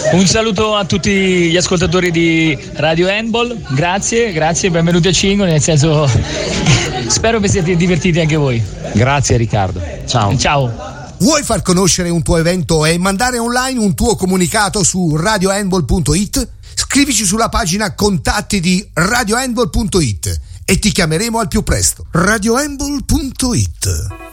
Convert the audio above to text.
Un saluto a tutti gli ascoltatori di Radio Handball, grazie, benvenuti a Cingo, nel senso spero vi siete divertiti anche voi. Grazie Riccardo, ciao. Vuoi far conoscere un tuo evento e mandare online un tuo comunicato su radiohandball.it? Scrivici sulla pagina contatti di radiohandball.it e ti chiameremo al più presto. radiohandball.it